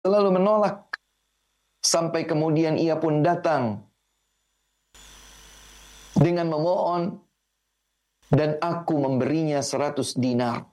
selalu menolak. Sampai kemudian ia pun datang dengan memohon dan aku memberinya 100 dinar.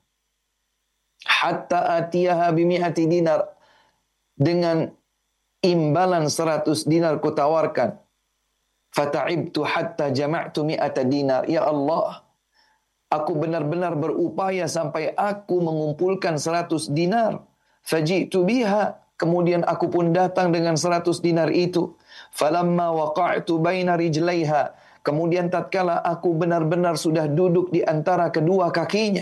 Hatta atiyaha bimi'ati dinar. Dengan imbalan 100 dinar kutawarkan. Fata'ibtu hatta jama'tu mi'ata dinar. Ya Allah, aku benar-benar berupaya sampai aku mengumpulkan 100 dinar. Faji'tu biha. Kemudian aku pun datang dengan 100 dinar itu. Falamma waqa'tu baina rijlaiha. Kemudian tatkala aku benar-benar sudah duduk di antara kedua kakinya.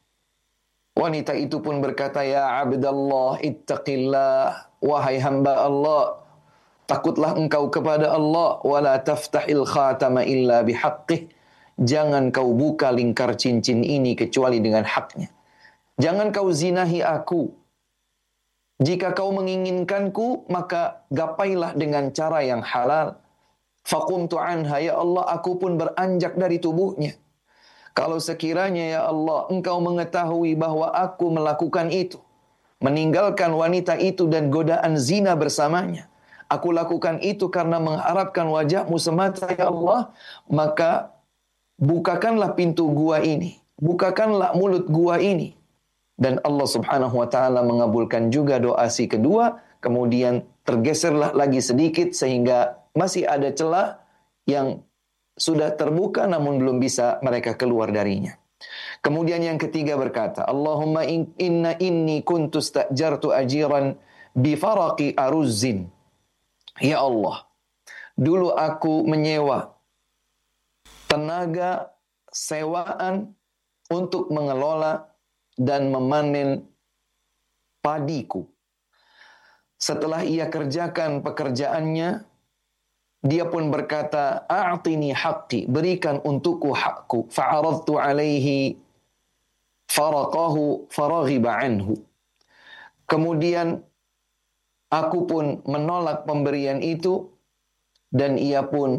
Wanita itu pun berkata, Ya Abdallah, ittaqillah. Wahai hamba Allah, takutlah engkau kepada Allah. Wala taftahil khatama illa bihaqqih. Jangan kau buka lingkar cincin ini kecuali dengan haknya. Jangan kau zinahi aku. Jika kau menginginkanku, maka gapailah dengan cara yang halal. Faqumtu anha, ya Allah, aku pun beranjak dari tubuhnya. Kalau sekiranya ya Allah, engkau mengetahui bahwa aku melakukan itu, meninggalkan wanita itu dan godaan zina bersamanya, aku lakukan itu karena mengharapkan wajahmu semata ya Allah, maka bukakanlah pintu gua ini, bukakanlah mulut gua ini. Dan Allah subhanahu wa ta'ala mengabulkan juga doa si kedua, kemudian tergeserlah lagi sedikit sehingga masih ada celah yang sudah terbuka namun belum bisa mereka keluar darinya. Kemudian yang ketiga berkata, Allahumma inna inni kuntu sta'jartu ajiran bifaraqi aruzzin. Ya Allah, dulu aku menyewa tenaga sewaan untuk mengelola dan memanen padiku. Setelah ia kerjakan pekerjaannya, dia pun berkata, A'tini haqqi, berikan untukku hakku. Fa'aradtu alaihi faraqahu faraghiba anhu. Kemudian aku pun menolak pemberian itu dan ia pun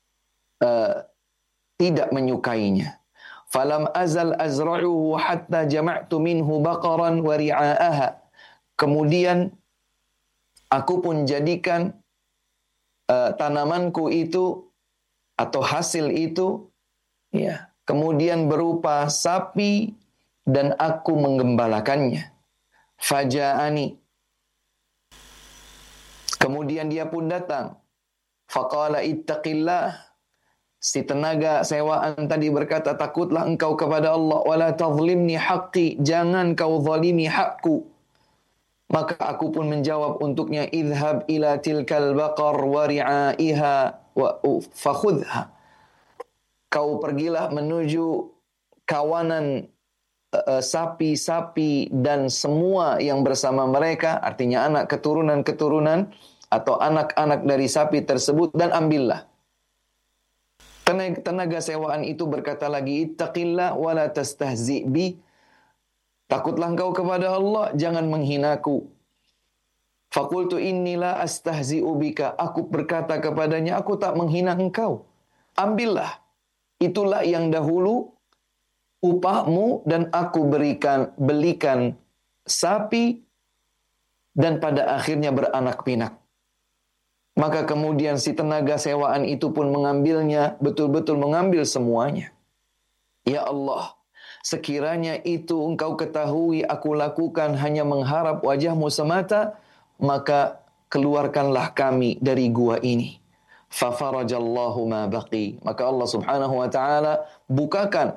tidak menyukainya. Falam azal azra'uhu hatta jama'tu minhu baqaran wa ri'a'aha. Kemudian aku pun jadikan tanamanku itu atau hasil itu ya kemudian berupa sapi dan aku menggembalakannya. Faja'ani. Kemudian dia pun datang. Faqala ittaqillah. Si tenaga sewaan tadi berkata, takutlah engkau kepada Allah. Wala tazlimni haqqi. Jangan kau zalimi hakku. Maka aku pun menjawab untuknya, idhab ila tilkal baqar wa ri'aiha wa fakhudha. Kau pergilah menuju kawanan sapi-sapi dan semua yang bersama mereka, artinya anak keturunan-keturunan atau anak-anak dari sapi tersebut, dan ambillah. Tenaga sewaan itu berkata lagi, ittaqillah wa la tastahzi bi. Takutlah engkau kepada Allah, jangan menghinaku. Faqultu innila astahzi'u bika. Aku berkata kepadanya, aku tak menghina engkau. Ambillah. Itulah yang dahulu upahmu dan aku belikan sapi dan pada akhirnya beranak pinak. Maka kemudian si tenaga sewaan itu pun mengambilnya, betul-betul mengambil semuanya. Ya Allah, sekiranya itu engkau ketahui aku lakukan hanya mengharap wajahmu semata, maka keluarkanlah kami dari gua ini. Fafarajallahu ma baqi. Maka Allah subhanahu wa ta'ala bukakan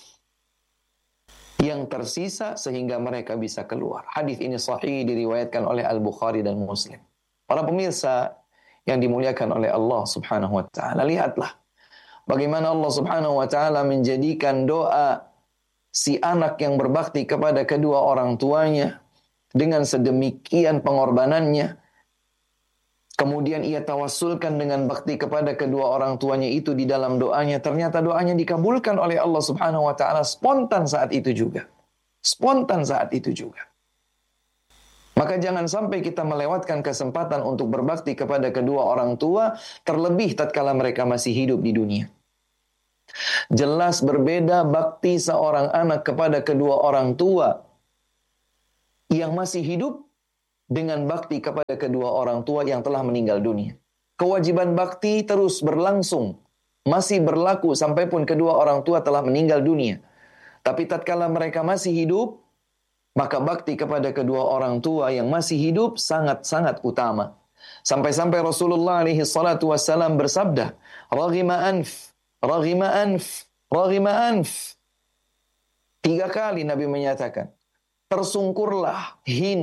yang tersisa sehingga mereka bisa keluar. Hadis ini sahih diriwayatkan oleh Al-Bukhari dan Muslim. Para pemirsa yang dimuliakan oleh Allah subhanahu wa ta'ala, lihatlah bagaimana Allah subhanahu wa ta'ala menjadikan doa si anak yang berbakti kepada kedua orang tuanya dengan sedemikian pengorbanannya. Kemudian ia tawassulkan dengan bakti kepada kedua orang tuanya itu di dalam doanya. Ternyata doanya dikabulkan oleh Allah subhanahu wa ta'ala spontan saat itu juga. Spontan saat itu juga. Maka jangan sampai kita melewatkan kesempatan untuk berbakti kepada kedua orang tua, terlebih tatkala mereka masih hidup di dunia. Jelas berbeda bakti seorang anak kepada kedua orang tua yang masih hidup dengan bakti kepada kedua orang tua yang telah meninggal dunia. Kewajiban bakti terus berlangsung, masih berlaku sampai pun kedua orang tua telah meninggal dunia. Tapi tatkala mereka masih hidup, maka bakti kepada kedua orang tua yang masih hidup sangat-sangat utama. Sampai-sampai Rasulullah alaihi salatu wassalam bersabda, "Raghima anf, raghima anf, raghima anf." 3 kali Nabi menyatakan, tersungkurlah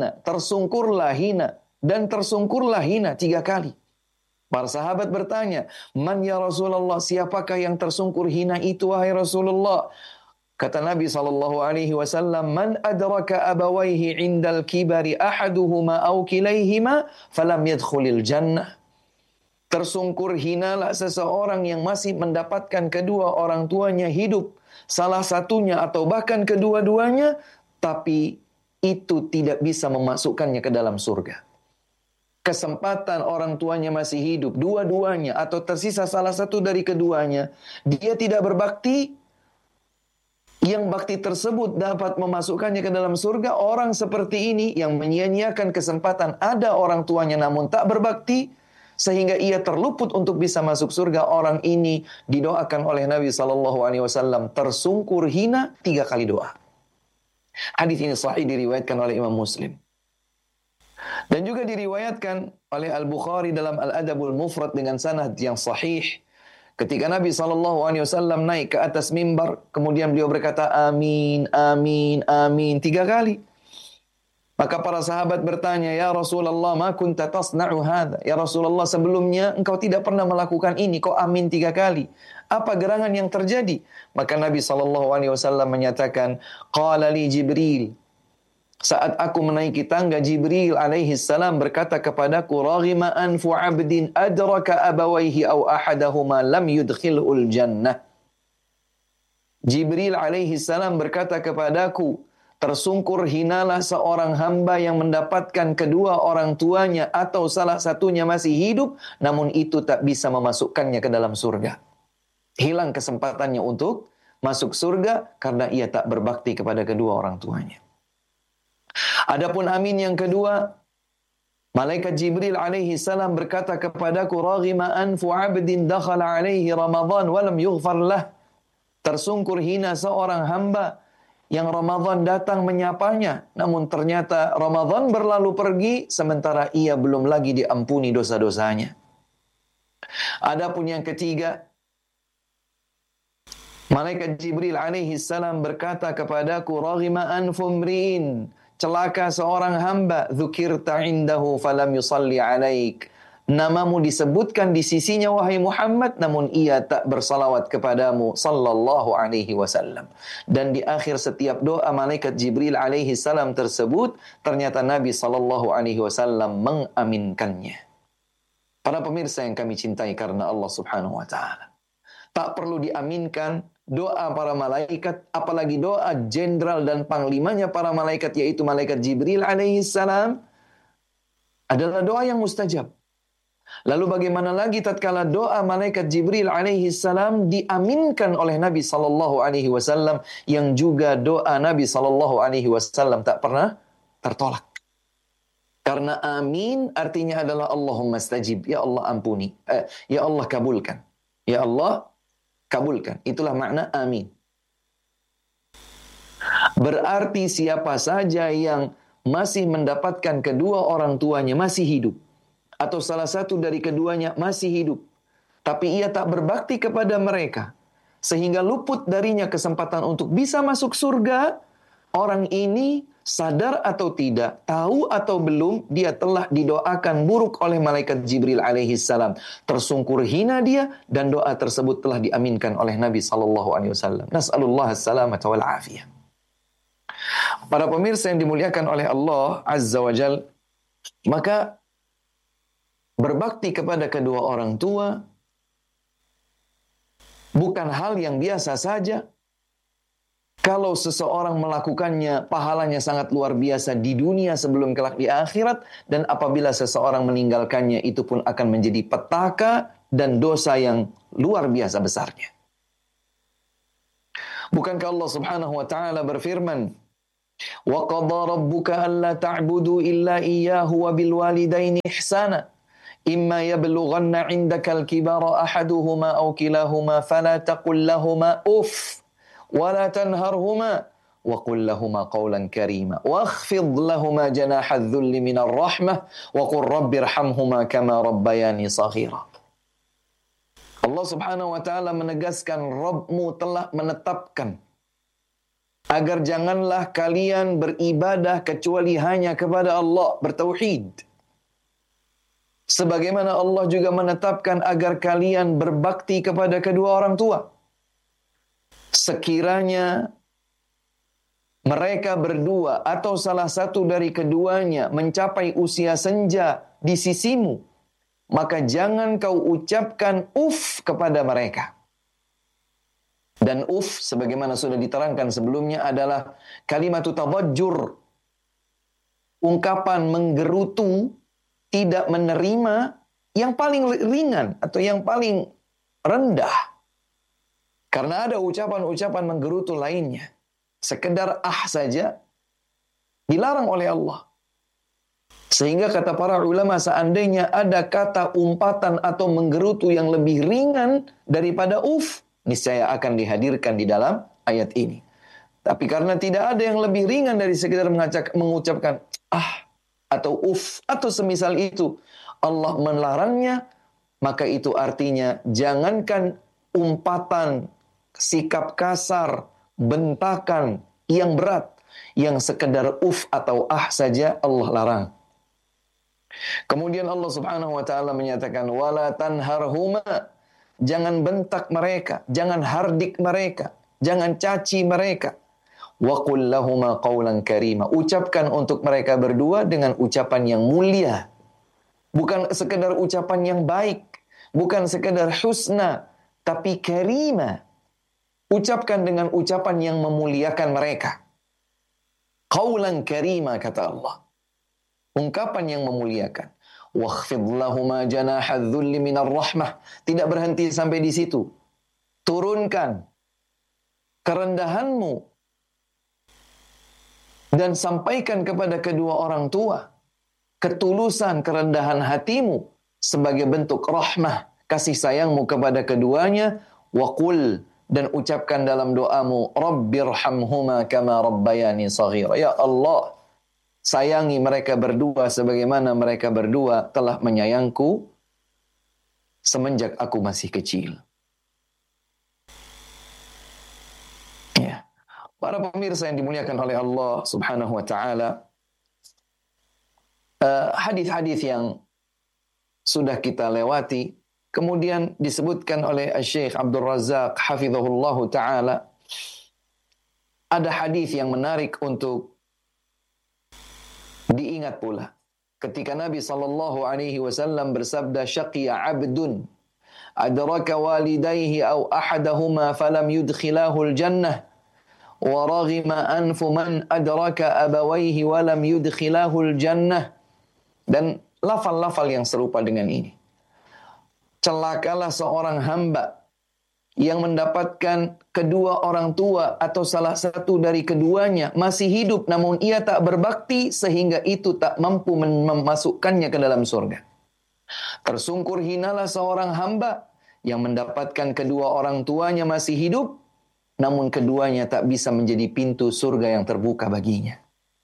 hina, dan tersungkurlah hina 3 kali. Para sahabat bertanya, "Man ya Rasulullah, siapakah yang tersungkur hina itu wahai Rasulullah?" Kata Nabi SAW, "Man adraka abawaihi indal kibari ahaduhuma aw kilaihima falam yadkhulil jannah." Tersungkur hinalah seseorang yang masih mendapatkan kedua orang tuanya hidup, salah satunya atau bahkan kedua-duanya, tapi itu tidak bisa memasukkannya ke dalam surga. Kesempatan orang tuanya masih hidup, dua-duanya atau tersisa salah satu dari keduanya, dia tidak berbakti, yang bakti tersebut dapat memasukkannya ke dalam surga. Orang seperti ini yang menyia-nyiakan kesempatan ada orang tuanya namun tak berbakti, sehingga ia terluput untuk bisa masuk surga. Orang ini didoakan oleh Nabi SAW tersungkur hina 3 kali doa. Hadis ini sahih, diriwayatkan oleh Imam Muslim. Dan juga diriwayatkan oleh Al-Bukhari dalam Al-Adabul Mufrad dengan sanad yang sahih. Ketika Nabi SAW naik ke atas mimbar, kemudian beliau berkata, "Amin, amin, amin," 3 kali. Maka para sahabat bertanya, "Ya Rasulullah, ma kunta tasna'u hadha?" Ya Rasulullah, sebelumnya engkau tidak pernah melakukan ini, kok amin 3 kali? Apa gerangan yang terjadi? Maka Nabi SAW menyatakan, "Qala li Jibril." Saat aku menaiki tangga, Jibril alaihi salam berkata kepadaku, "Raghima anfu 'abdin adraka abawaihi aw ahadahuma lam yudkhilhul jannah." Jibril alaihi salam berkata kepadaku, tersungkur hinalah seorang hamba yang mendapatkan kedua orang tuanya atau salah satunya masih hidup, namun itu tak bisa memasukkannya ke dalam surga. Hilang kesempatannya untuk masuk surga karena ia tak berbakti kepada kedua orang tuanya. Adapun amin yang kedua, malaikat Jibril alaihi salam berkata kepadaku, "Raghima anfu 'abdin dakhala alaihi Ramadan wa lam yughfar lah." Tersungkur hina seorang hamba yang Ramadan datang menyapanya, namun ternyata Ramadan berlalu pergi sementara ia belum lagi diampuni dosa-dosanya. Adapun yang ketiga, malaikat Jibril alaihi salam berkata kepadaku, "Raghima anfu mri'in." Celaka seorang hamba, dzukirta indahu falam yusalli alaik. Namamu disebutkan di sisinya wahai Muhammad, namun ia tak bersalawat kepadamu sallallahu alaihi wasallam. Dan di akhir setiap doa malaikat Jibril alaihi salam tersebut, ternyata Nabi sallallahu alaihi wasallam mengaminkannya. Para pemirsa yang kami cintai karena Allah Subhanahu wa taala, tak perlu diaminkan doa para malaikat, apalagi doa jenderal dan panglimanya para malaikat, yaitu malaikat Jibril alaihi salam, adalah doa yang mustajab. Lalu bagaimana lagi tatkala doa malaikat Jibril alaihi salam diaminkan oleh Nabi sallallahu alaihi wasallam, yang juga doa Nabi sallallahu alaihi wasallam tak pernah tertolak. Karena amin artinya adalah Allahumma stajib, ya Allah ampuni, ya Allah kabulkan, ya Allah kabulkan. Itulah makna amin. Berarti siapa saja yang masih mendapatkan kedua orang tuanya masih hidup, atau salah satu dari keduanya masih hidup, tapi ia tak berbakti kepada mereka, sehingga luput darinya kesempatan untuk bisa masuk surga, orang ini sadar atau tidak, tahu atau belum, dia telah didoakan buruk oleh malaikat Jibril alaihi salam. Tersungkur hina dia, dan doa tersebut telah diaminkan oleh Nabi sallallahu alaihi wasallam. Nas'alullah as-salamata wal afiyah. Para pemirsa yang dimuliakan oleh Allah Azza wa Jal, maka berbakti kepada kedua orang tua bukan hal yang biasa saja. Kalau seseorang melakukannya, pahalanya sangat luar biasa di dunia sebelum kelak di akhirat. Dan apabila seseorang meninggalkannya, itu pun akan menjadi petaka dan dosa yang luar biasa besarnya. Bukankah Allah Subhanahu wa ta'ala berfirman Wa qadha rabbuka alla ta'budu illa iyyahu wa bil walidaini ihsana. Imma yablughanna 'indakal kibara ahaduhuma aw kilahuma fala taqul lahumā uff wa la tanharhumā wa qul lahumā qawlan karīmā wakhfid lahumā janāha adh-dhulli minar rahmah wa qur rabbirhamhumā kamā rabbayānī shaghīrā. Allah Subhanahu wa taala menegaskan, Rabbmu telah menetapkan agar janganlah kalian beribadah kecuali hanya kepada Allah, bertauhid. Sebagaimana Allah juga menetapkan agar kalian berbakti kepada kedua orang tua. Sekiranya mereka berdua atau salah satu dari keduanya mencapai usia senja di sisimu, maka jangan kau ucapkan uf kepada mereka. Dan uf, sebagaimana sudah diterangkan sebelumnya, adalah kalimat tabajjur, ungkapan menggerutu, tidak menerima yang paling ringan atau yang paling rendah. Karena ada ucapan-ucapan menggerutu lainnya. Sekedar saja dilarang oleh Allah. Sehingga kata para ulama, seandainya ada kata umpatan atau menggerutu yang lebih ringan daripada uf, niscaya akan dihadirkan di dalam ayat ini. Tapi karena tidak ada yang lebih ringan dari sekedar mengucapkan atau uf atau semisal itu, Allah melarangnya, maka itu artinya jangankan umpatan, sikap kasar, bentakan yang berat, yang sekedar uf atau saja Allah larang. Kemudian Allah Subhanahu wa taala menyatakan, wala tanharhuma, jangan bentak mereka, jangan hardik mereka, jangan caci mereka. Wa qul lahumā qawlan karīmā, ucapkan untuk mereka berdua dengan ucapan yang mulia. Bukan sekedar ucapan yang baik, bukan sekedar husna, tapi karimah. Ucapkan dengan ucapan yang memuliakan mereka. Qawlan karimah, kata Allah. Ungkapan yang memuliakan. Wakhfid lahumā janāha adh-dhulli minar rahmah. Tidak berhenti sampai di situ. Turunkan kerendahanmu dan sampaikan kepada kedua orang tua ketulusan kerendahan hatimu sebagai bentuk rahmah, kasih sayangmu kepada keduanya. Waqul, dan ucapkan dalam doamu, Rabbirhamhuma kama rabbayani shaghira. Ya Allah, sayangi mereka berdua sebagaimana mereka berdua telah menyayangku semenjak aku masih kecil. Ya. Para pemirsa yang dimuliakan oleh Allah Subhanahu wa taala, hadis-hadis yang sudah kita lewati kemudian disebutkan oleh Syekh Abdul Razak hafizahullahu taala. Ada hadis yang menarik untuk diingat pula. Ketika Nabi sallallahu alaihi wasallam bersabda, syaqiya 'abdun adraka walidayhi aw ahadahuma falam yudkhilahul jannah wa raghima anfu man adraka abawayhi wa lam yudkhilahul jannah. Dan lafal-lafal yang serupa dengan ini. Celakalah seorang hamba yang mendapatkan kedua orang tua atau salah satu dari keduanya masih hidup namun ia tak berbakti sehingga itu tak mampu memasukkannya ke dalam surga. Tersungkur hinalah seorang hamba yang mendapatkan kedua orang tuanya masih hidup namun keduanya tak bisa menjadi pintu surga yang terbuka baginya.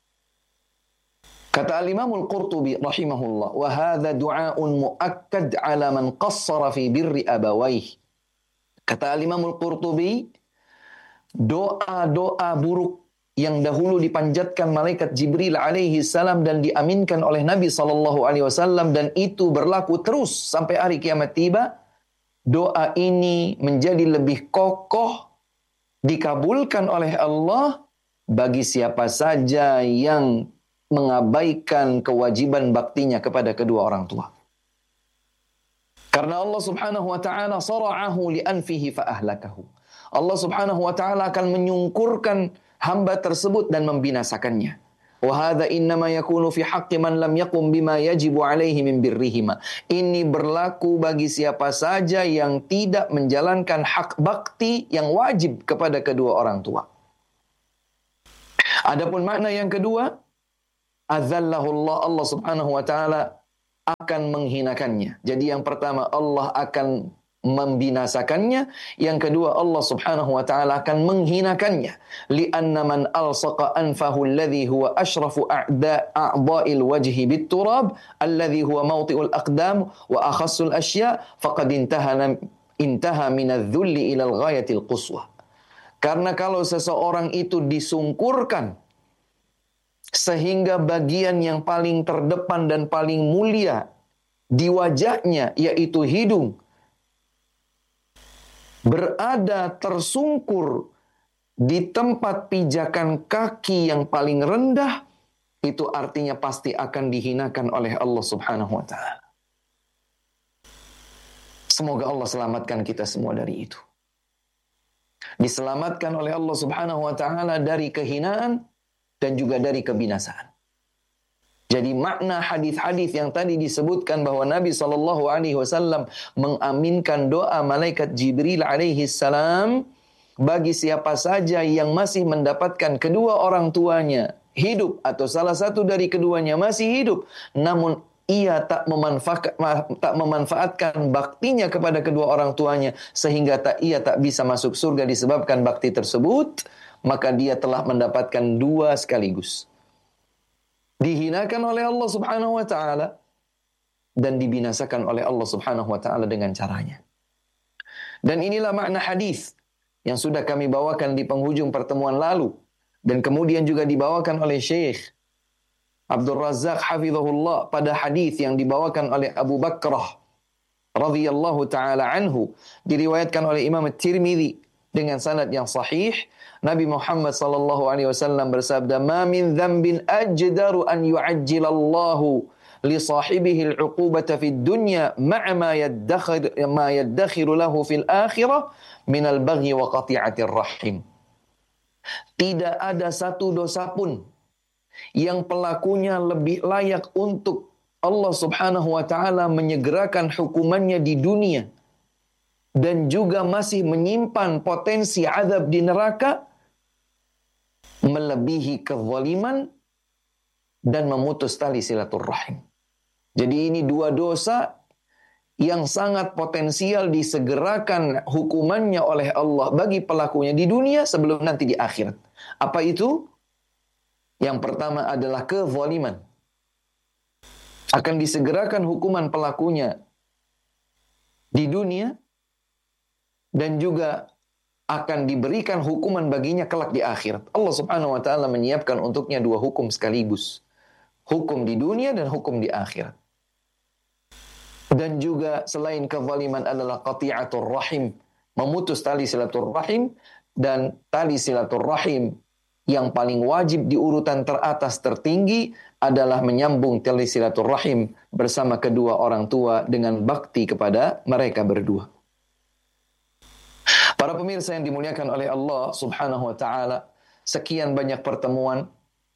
Kata Al-Imam Al-Qurtubi rahimahullah, wa hadha du'aun muakkad 'ala man qassara fi birri abawayh. Kata Al-Imam Al-Qurtubi, doa-doa buruk yang dahulu dipanjatkan malaikat Jibril alaihi salam dan diaminkan oleh Nabi sallallahu alaihi wasallam dan itu berlaku terus sampai hari kiamat tiba, doa ini menjadi lebih kokoh dikabulkan oleh Allah bagi siapa saja yang mengabaikan kewajiban baktinya kepada kedua orang tua. Karena Allah Subhanahu wa taala sara'ahu li anfihi fa ahlakahu. Allah Subhanahu wa taala akan menyungkurkan hamba tersebut dan membinasakannya. Wa hadza innama yakunu fi haqqi man lam yaqum bima yajibu alaihi min birrihima. Ini berlaku bagi siapa saja yang tidak menjalankan hak bakti yang wajib kepada kedua orang tua. Adapun makna yang kedua, azallahullah, Allah subhanahu wa ta'ala akan menghinakannya. Jadi yang pertama, Allah akan membinasakannya. Yang kedua, Allah subhanahu wa ta'ala akan menghinakannya. Lianna man alsaqa anfahu alladhi huwa ashrafu a'da'il wajhi bitturab, alladhi huwa mawti'ul aqdam wa akhassul asya, faqad intaha minadh-dhulli ilal ghayatil quswa. Karena kalau seseorang itu disungkurkan sehingga bagian yang paling terdepan dan paling mulia di wajahnya, yaitu hidung, berada tersungkur di tempat pijakan kaki yang paling rendah, itu artinya pasti akan dihinakan oleh Allah subhanahu wa ta'ala. Semoga Allah selamatkan kita semua dari itu. Diselamatkan oleh Allah subhanahu wa ta'ala dari kehinaan dan juga dari kebinasaan. Jadi makna hadis-hadis yang tadi disebutkan bahwa Nabi SAW mengaminkan doa malaikat Jibril alaihi salam bagi siapa saja yang masih mendapatkan kedua orang tuanya hidup atau salah satu dari keduanya masih hidup, namun ia tak memanfaatkan baktinya kepada kedua orang tuanya sehingga ia tak bisa masuk surga disebabkan bakti tersebut, maka dia telah mendapatkan dua sekaligus. Dihinakan oleh Allah subhanahu wa ta'ala dan dibinasakan oleh Allah subhanahu wa ta'ala dengan caranya. Dan inilah makna hadis yang sudah kami bawakan di penghujung pertemuan lalu dan kemudian juga dibawakan oleh Syekh Abdul Razak hafizahullah pada hadis yang dibawakan oleh Abu Bakrah radhiyallahu ta'ala anhu, diriwayatkan oleh Imam At-Tirmidzi dengan sanad yang sahih. Nabi Muhammad sallallahu alaihi wasallam bersabda, "Ma min dhanbin ajdaru an yu'ajjilallahu li sahibihi al-'uqubata fid dunya ma'a ma yaddakhiru lahu fil akhirah min al-baghi wa qati'atir rahim." Tidak ada satu dosa pun yang pelakunya lebih layak untuk Allah subhanahu wa ta'ala menyegerakan hukumannya di dunia dan juga masih menyimpan potensi azab di neraka, melebihi kezaliman dan memutus tali silaturrahim. Jadi ini dua dosa yang sangat potensial disegerakan hukumannya oleh Allah bagi pelakunya di dunia sebelum nanti di akhirat. Apa itu? Yang pertama adalah kezaliman. Akan disegerakan hukuman pelakunya di dunia dan juga akan diberikan hukuman baginya kelak di akhirat. Allah subhanahu wa ta'ala menyiapkan untuknya dua hukum sekaligus. Hukum di dunia dan hukum di akhirat. Dan juga selain kezaliman adalah qati'atur rahim. Memutus tali silaturrahim. Dan tali silaturrahim yang paling wajib di urutan teratas tertinggi adalah menyambung tali silaturrahim bersama kedua orang tua dengan bakti kepada mereka berdua. Para pemirsa yang dimuliakan oleh Allah subhanahu wa ta'ala, sekian banyak pertemuan.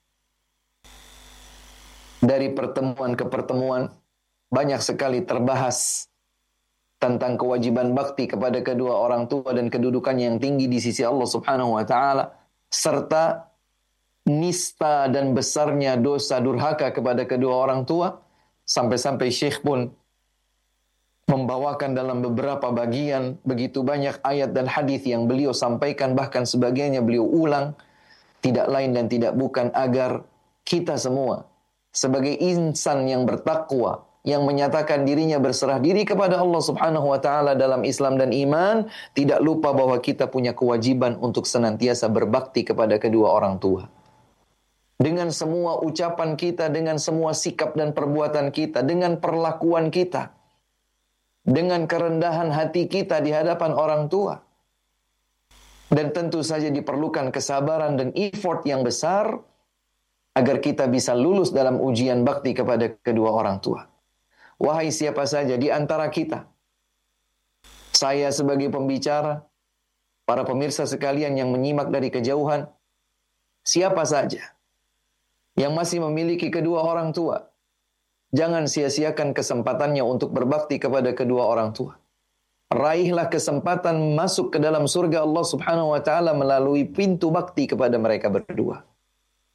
Dari pertemuan ke pertemuan, banyak sekali terbahas tentang kewajiban bakti kepada kedua orang tua dan kedudukannya yang tinggi di sisi Allah subhanahu wa ta'ala, serta nista dan besarnya dosa durhaka kepada kedua orang tua, sampai-sampai Syekh pun membawakan dalam beberapa bagian begitu banyak ayat dan hadis yang beliau sampaikan, bahkan sebagiannya beliau ulang, tidak lain dan tidak bukan agar kita semua sebagai insan yang bertakwa, yang menyatakan dirinya berserah diri kepada Allah subhanahu wa ta'ala dalam Islam dan iman, tidak lupa bahwa kita punya kewajiban untuk senantiasa berbakti kepada kedua orang tua. Dengan semua ucapan kita, dengan semua sikap dan perbuatan kita, dengan perlakuan kita, dengan kerendahan hati kita di hadapan orang tua. Dan tentu saja diperlukan kesabaran dan effort yang besar agar kita bisa lulus dalam ujian bakti kepada kedua orang tua. Wahai siapa saja di antara kita, saya sebagai pembicara, para pemirsa sekalian yang menyimak dari kejauhan, siapa saja yang masih memiliki kedua orang tua, jangan sia-siakan kesempatannya untuk berbakti kepada kedua orang tua. Raihlah kesempatan masuk ke dalam surga Allah subhanahu wa ta'ala melalui pintu bakti kepada mereka berdua.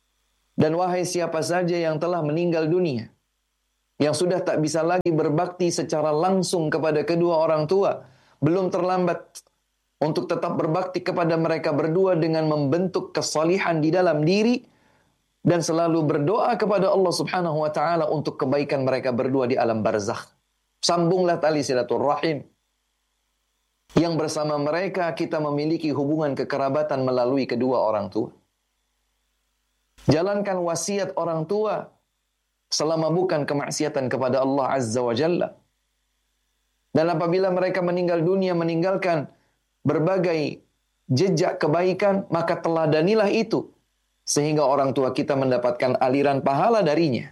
Dan wahai siapa saja yang telah meninggal dunia, yang sudah tak bisa lagi berbakti secara langsung kepada kedua orang tua, belum terlambat untuk tetap berbakti kepada mereka berdua dengan membentuk kesalihan di dalam diri dan selalu berdoa kepada Allah Subhanahu wa taala untuk kebaikan mereka berdua di alam barzakh. Sambunglah tali silaturahim yang bersama mereka kita memiliki hubungan kekerabatan melalui kedua orang tua. Jalankan wasiat orang tua selama bukan kemaksiatan kepada Allah Azza wa Jalla. Dan apabila mereka meninggal dunia meninggalkan berbagai jejak kebaikan, maka teladanilah itu sehingga orang tua kita mendapatkan aliran pahala darinya.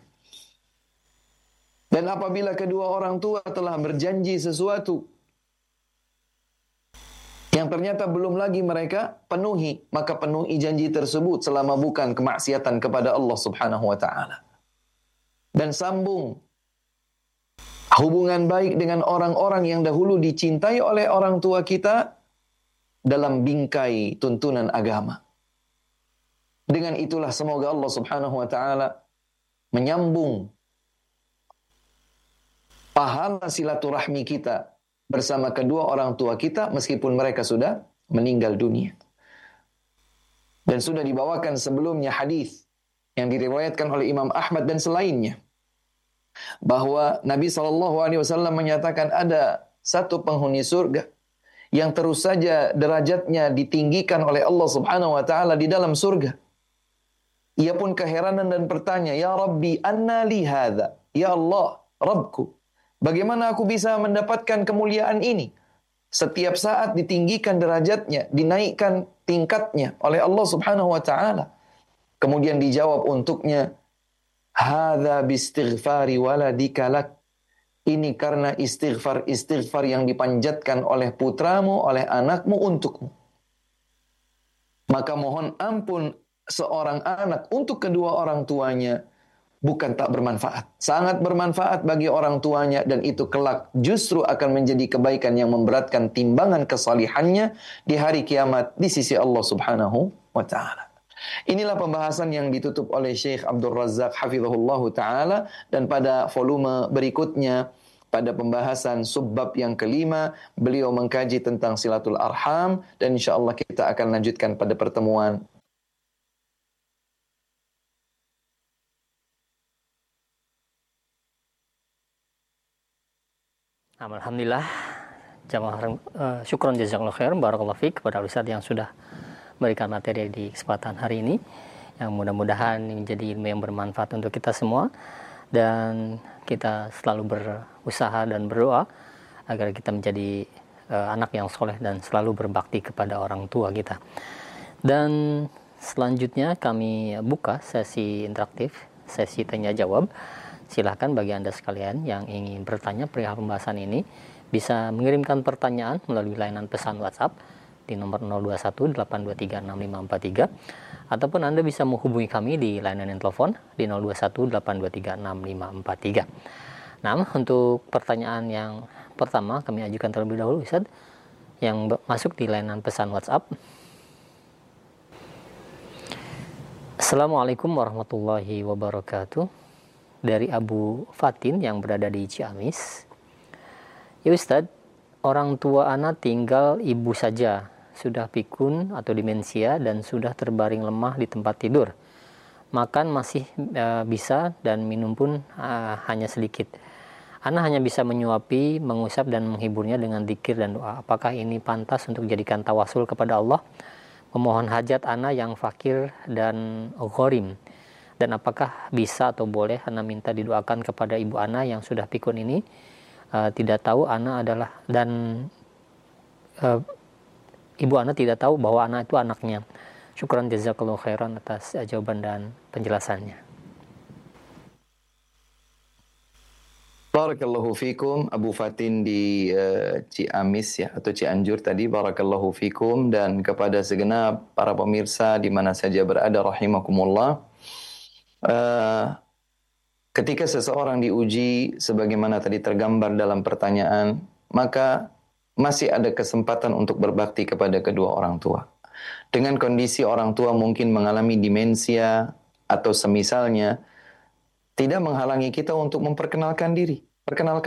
Dan apabila kedua orang tua telah berjanji sesuatu yang ternyata belum lagi mereka penuhi, maka penuhi janji tersebut selama bukan kemaksiatan kepada Allah Subhanahu wa taala. Dan sambung hubungan baik dengan orang-orang yang dahulu dicintai oleh orang tua kita dalam bingkai tuntunan agama. Dengan itulah semoga Allah Subhanahu wa taala menyambung pahala silaturahmi kita bersama kedua orang tua kita meskipun mereka sudah meninggal dunia. Dan sudah dibawakan sebelumnya hadis yang diriwayatkan oleh Imam Ahmad dan selainnya bahwa Nabi SAW menyatakan ada satu penghuni surga yang terus saja derajatnya ditinggikan oleh Allah Subhanahu wa taala di dalam surga. Ia pun keheranan dan bertanya, "Ya Rabbi, anna li hadza?" Ya Allah, Rabbku, bagaimana aku bisa mendapatkan kemuliaan ini? Setiap saat ditinggikan derajatnya, dinaikkan tingkatnya oleh Allah Subhanahu wa taala. Kemudian dijawab untuknya, "Hadza bistighfari waladika lak." Ini karena istighfar yang dipanjatkan oleh putramu, oleh anakmu untukmu. Maka mohon ampun seorang anak untuk kedua orang tuanya bukan tak bermanfaat. Sangat bermanfaat bagi orang tuanya dan itu kelak justru akan menjadi kebaikan yang memberatkan timbangan kesalihannya di hari kiamat di sisi Allah Subhanahu wa taala. Inilah pembahasan yang ditutup oleh Syekh Abdul Razak hafizahullahu taala, dan pada volume berikutnya pada pembahasan subbab yang kelima beliau mengkaji tentang silatul arham, dan insyaallah kita akan lanjutkan pada pertemuan. Alhamdulillah, syukron jazakallahu khair, barakallahu fiik kepada Ustaz yang sudah berikan materi di kesempatan hari ini, yang mudah-mudahan menjadi ilmu yang bermanfaat untuk kita semua, dan kita selalu berusaha dan berdoa agar kita menjadi anak yang soleh dan selalu berbakti kepada orang tua kita. Dan selanjutnya kami buka sesi interaktif, sesi tanya jawab. Silahkan bagi Anda sekalian yang ingin bertanya perihal pembahasan ini bisa mengirimkan pertanyaan melalui layanan pesan WhatsApp di nomor 0218236543, ataupun Anda bisa menghubungi kami di layanan telepon di 0218236543. Nah, untuk pertanyaan yang pertama kami ajukan terlebih dahulu, Ustaz, yang masuk di layanan pesan WhatsApp. Assalamualaikum warahmatullahi wabarakatuh. Dari Abu Fatin yang berada di Ciamis. Ya Ustadz, orang tua anak tinggal ibu saja, sudah pikun atau demensia dan sudah terbaring lemah di tempat tidur. Makan masih bisa dan minum pun hanya sedikit. Anak hanya bisa menyuapi, mengusap dan menghiburnya dengan zikir dan doa. Apakah ini pantas untuk dijadikan tawasul kepada Allah? Memohon hajat anak yang fakir dan gharim. Dan apakah bisa atau boleh anak minta didoakan kepada ibu anak yang sudah pikun ini? Tidak tahu anak adalah, dan ibu anak tidak tahu bahwa anak itu anaknya. Syukran jazakallahu khairan atas jawaban dan penjelasannya. Barakallahu fikum Abu Fatin di Ciamis ya, atau Cianjur tadi. Barakallahu fikum, dan kepada segenap para pemirsa di mana saja berada rahimakumullah. Ketika seseorang diuji sebagaimana tadi tergambar dalam pertanyaan, maka masih ada kesempatan untuk berbakti kepada kedua orang tua. Dengan kondisi orang tua mungkin mengalami demensia atau semisalnya tidak menghalangi kita untuk memperkenalkan diri. Perkenalkan